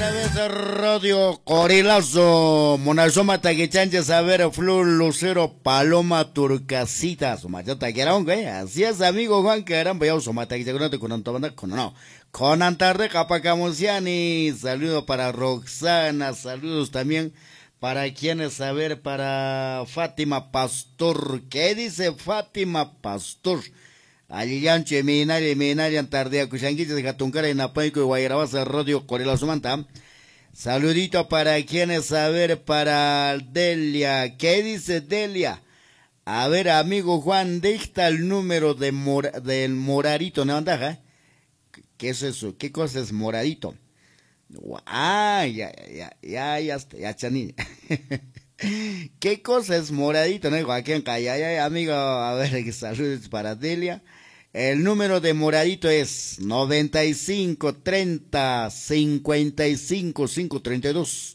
otra vez Radio Corilazo, Monazoma Taquichanche, Saber, Flor, Lucero, Paloma, Turcasita, Sumachata, que era un güey, así es, amigo Juan, que eran, voy a Sumata, que con Antabanda, con Antarde, Capacamuciani, saludo para Roxana, saludos también para quienes, saber, para Fátima Pastor, ¿qué dice Fátima Pastor? Aliyanche, Minaria, Antardea, Cuchanguiches de Jatuncara, y Napaico y Guayarabasa, Radio Corilazo Manta. Saludito para quienes, saber, para Delia. ¿Qué dice Delia? A ver, amigo Juan, dicta el número de del moradito, ¿no andaja? ¿Qué es eso? ¿Qué cosa es moradito? Ah, ya, chaní. ¿Qué cosa es moradito, no? Joaquín Calla, amigo, a ver, saludos para Delia. El número de moradito es 95 30 55 532.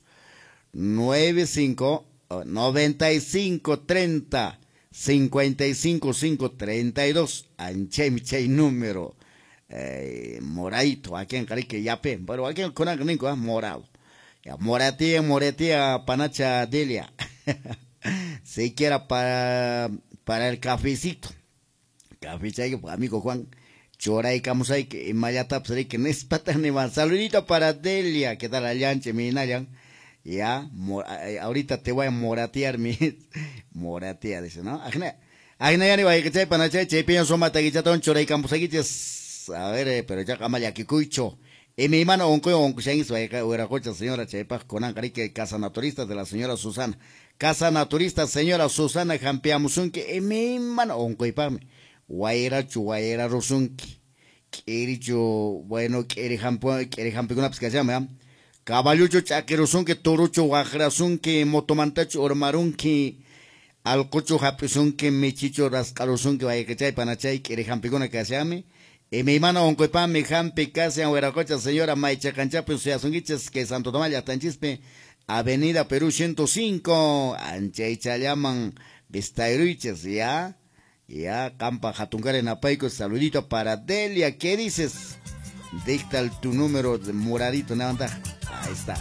95 30 55 532. Anche número moradito. Aquí en Carique Yape. Pero aquí en Conagnico, morado. Ya, moratía, panacha Delia. Siquiera para el cafecito. Café, amigo Juan, Choray, Camusay, que Mayata, pues que no es pataniman. Saludito para Delia, que tal Allanche, mi Nayan. Ya, ahorita te voy a moratear, moratea, dice, ¿no? Agna ya ni va a que chay panacha, chay piña soma taguichatón, Choray, Camusay, a ver, pero ya camaya que cuicho. Y mi mano, hubiera cocha, señora Chepas, con Ancarique, Casa Naturista de la señora Susana. Casa Naturista, señora Susana, Jampiamusun, que mi mano, oncoipame. Guayera Rosunki, Kiricho, bueno, Kirihampi, una piscachama, Caballucho Chaquerosunki, Torucho, Guajrasunki, Motomantacho, Ormarunki, Alcocho Japisunki, Michicho, Rascarosunki, Guayachay, Panachay, Kirihampi, una casame, y mi mano, Oncoipam, mi Jampi, Casa, Hueracocha, señora Maicha Canchape, Suyasunguiches, que Santo Tomaya, Tanchispe, Avenida Perú 105, Anche Chayaman, Vistairuiches, ya. Ya, Campa Jatungare Napaico, saludito para Delia, ¿qué dices? Dicta tu número de moradito, ¿no? Anda. Ahí está.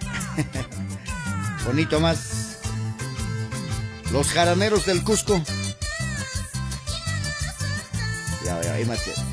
Bonito más. Los jaraneros del Cusco. Ya, ahí mate.